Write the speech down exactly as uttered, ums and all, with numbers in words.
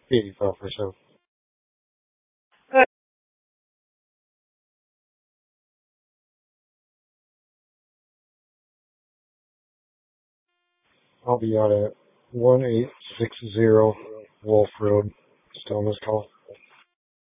eighty-five percent. I'll be out at one eight six zero Wolf Road, Stillman's Call.